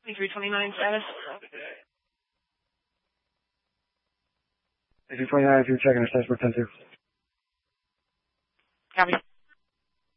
2329 status. 2329, if you're checking our status, we're 10-2. Copy.